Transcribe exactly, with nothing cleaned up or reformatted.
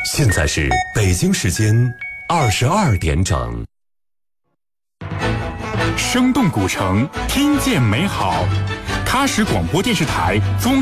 现在是北京时间二十二点整。 生动古城，听见美好。喀什广播电视台综